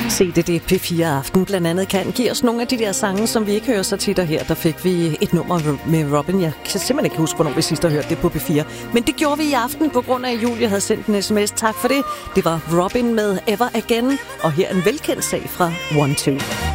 Se det P4 Aften blandt andet kan give os nogle af de der sange, som vi ikke hører så tit, og her der fik vi et nummer med Robin. Jeg kan simpelthen ikke huske, hvornår vi sidst har hørt det på P4. Men det gjorde vi i aften på grund af, at Julie havde sendt en sms. Tak for det. Det var Robin med Ever Again, og her en velkendt sag fra 1-2.